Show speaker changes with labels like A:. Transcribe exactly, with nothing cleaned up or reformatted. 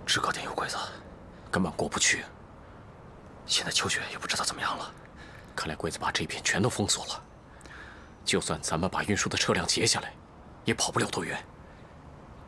A: 制高点有鬼子，根本过不去。现在秋雪也不知道怎么样了，看来鬼子把这一片全都封锁了。就算咱们把运输的车辆截下来，也跑不了多远。